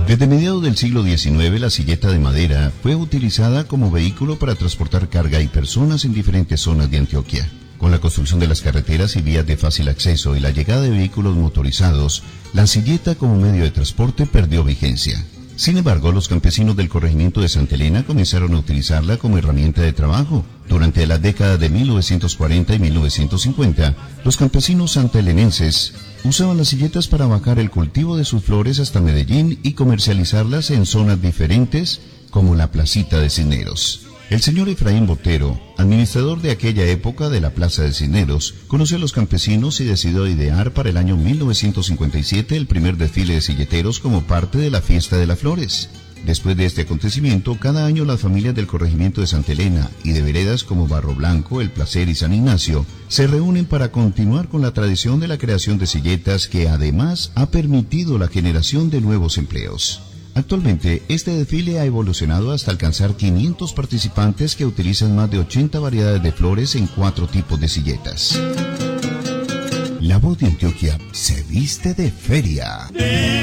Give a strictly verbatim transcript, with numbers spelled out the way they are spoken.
Desde mediados del siglo diecinueve, la silleta de madera fue utilizada como vehículo para transportar carga y personas en diferentes zonas de Antioquia. Con la construcción de las carreteras y vías de fácil acceso y la llegada de vehículos motorizados, la silleta como medio de transporte perdió vigencia. Sin embargo, los campesinos del corregimiento de Santa Elena comenzaron a utilizarla como herramienta de trabajo. Durante las décadas de mil novecientos cuarenta y mil novecientos cincuenta, los campesinos santaelenenses usaban las silletas para bajar el cultivo de sus flores hasta Medellín y comercializarlas en zonas diferentes, como la Placita de Cisneros. El señor Efraín Botero, administrador de aquella época de la Plaza de Cisneros, conoció a los campesinos y decidió idear para el año mil novecientos cincuenta y siete el primer desfile de silleteros como parte de la Fiesta de las Flores. Después de este acontecimiento, cada año las familias del corregimiento de Santa Elena y de veredas como Barro Blanco, El Placer y San Ignacio se reúnen para continuar con la tradición de la creación de silletas que además ha permitido la generación de nuevos empleos. Actualmente, este desfile ha evolucionado hasta alcanzar quinientos participantes que utilizan más de ochenta variedades de flores en cuatro tipos de silletas. La Voz de Antioquia se viste de feria.